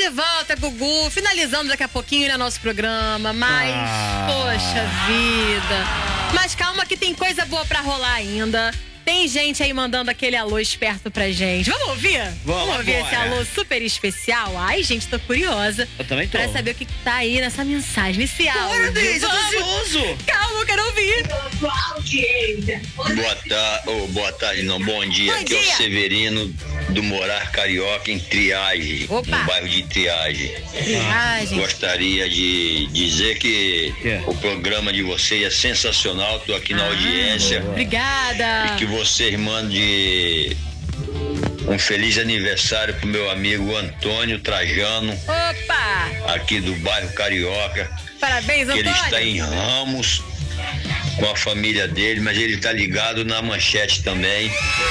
de volta, Gugu, finalizando daqui a pouquinho, né, nosso programa, mas, poxa vida. Mas calma que tem coisa boa pra rolar ainda. Tem gente aí mandando aquele alô esperto pra gente. Vamos ouvir? Vamos ouvir esse alô super especial? Ai, gente, tô curiosa. Eu também tô. Pra saber o que tá aí nessa mensagem, nesse áudio. Bora, Deise, eu tô ansioso. Calma, eu quero ouvir. Boa tarde, não, bom dia. Aqui é o Severino do Morar Carioca, em Triagem, no bairro de Triagem. Gostaria de dizer que o programa de vocês é sensacional, tô aqui na audiência. Obrigada. E que vocês mandem um feliz aniversário pro meu amigo Antônio Trajano. Opa! Aqui do bairro Carioca. Parabéns, Antônio. Ele está em Ramos com a família dele, mas ele tá ligado na Manchete também.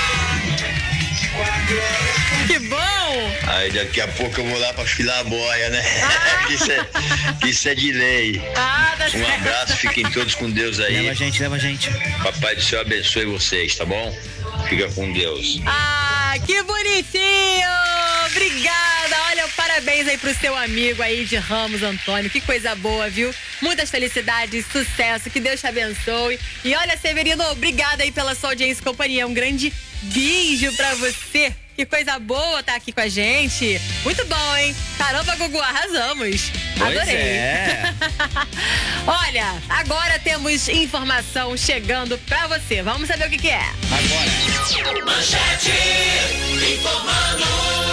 Que bom! Aí daqui a pouco eu vou lá pra filar a boia, né? Isso é de lei. Tá Um abraço, fiquem todos com Deus aí. Leva a gente. Papai do céu abençoe vocês, tá bom? Fica com Deus. Que bonitinho! Obrigada! Olha, parabéns aí pro seu amigo aí de Ramos, Antônio. Que coisa boa, viu? Muitas felicidades, sucesso, que Deus te abençoe. E olha, Severino, obrigada aí pela sua audiência e companhia. Um grande beijo pra você. Que coisa boa tá aqui com a gente. Muito bom, hein? Caramba, Gugu, arrasamos. Adorei. Olha, agora temos informação chegando pra você. Vamos saber o que é. Agora. Manchete informando.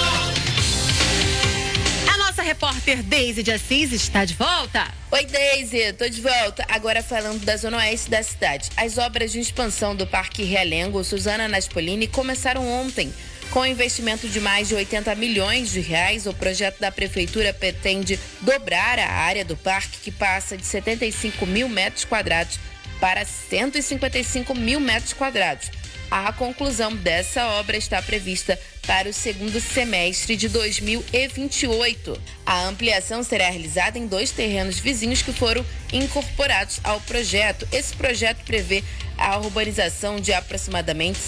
A nossa repórter Deise de Assis está de volta. Oi, Deise, tô de volta. Agora falando da zona oeste da cidade. As obras de expansão do Parque Realengo Suzana Naspolini começaram ontem. Com investimento de mais de 80 milhões de reais, o projeto da prefeitura pretende dobrar a área do parque, que passa de 75 mil metros quadrados para 155 mil metros quadrados. A conclusão dessa obra está prevista para o segundo semestre de 2028. A ampliação será realizada em 2 terrenos vizinhos que foram incorporados ao projeto. Esse projeto prevê a urbanização de aproximadamente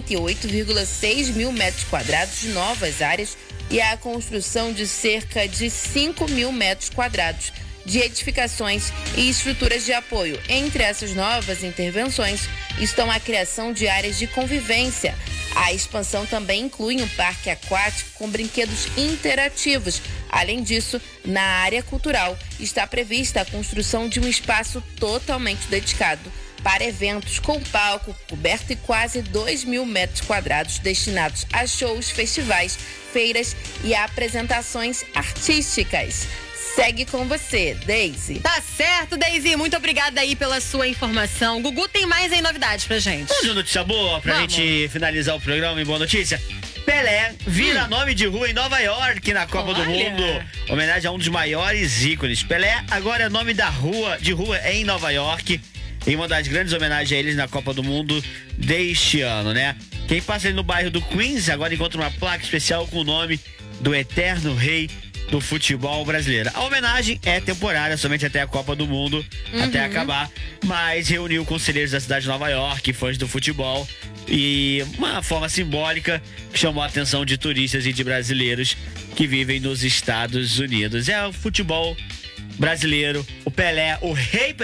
68,6 mil metros quadrados de novas áreas e a construção de cerca de 5 mil metros quadrados de edificações e estruturas de apoio. Entre essas novas intervenções estão a criação de áreas de convivência. A expansão também inclui um parque aquático com brinquedos interativos. Além disso, na área cultural está prevista a construção de um espaço totalmente dedicado para eventos com palco coberto e quase 2 mil metros quadrados destinados a shows, festivais, feiras e apresentações artísticas. Segue com você, Deise. Tá certo, Deise. Muito obrigada aí pela sua informação. Gugu, tem mais aí novidades pra gente. Vamos de notícia boa pra gente finalizar o programa em boa notícia. Pelé vira nome de rua em Nova York na Copa do Mundo. Homenagem a um dos maiores ícones. Pelé agora é nome da rua, de rua em Nova York. Em uma das grandes homenagens a eles na Copa do Mundo deste ano, né? Quem passa ali no bairro do Queens agora encontra uma placa especial com o nome do eterno rei do futebol brasileiro. A homenagem é temporária, somente até a Copa do Mundo, até acabar, mas reuniu conselheiros da cidade de Nova York, fãs do futebol, e uma forma simbólica que chamou a atenção de turistas e de brasileiros que vivem nos Estados Unidos. É o futebol brasileiro, o Pelé, o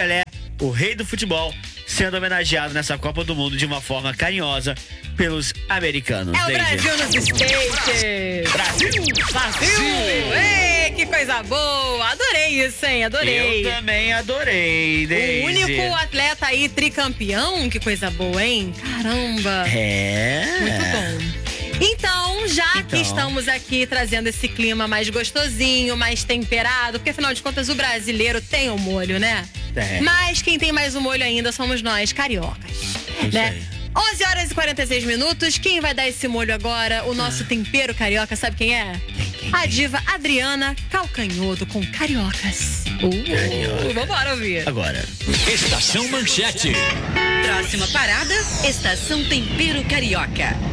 rei do futebol, sendo homenageado nessa Copa do Mundo de uma forma carinhosa pelos americanos. É o Brasil nos States! Brasil! Ei, que coisa boa! Adorei isso, hein? Adorei! Eu também adorei, Deise. O único atleta aí tricampeão, que coisa boa, hein? Caramba! Muito bom. Então, já que estamos aqui trazendo esse clima mais gostosinho, mais temperado, porque afinal de contas o brasileiro tem o molho, né? Mas quem tem mais o molho ainda somos nós, cariocas. Né? 11 horas e 46 minutos. Quem vai dar esse molho agora? O nosso tempero carioca, sabe quem é? A diva Adriana Calcanhoto com Cariocas. Vambora ouvir. Agora. Estação Manchete. Próxima parada, Estação Tempero Carioca.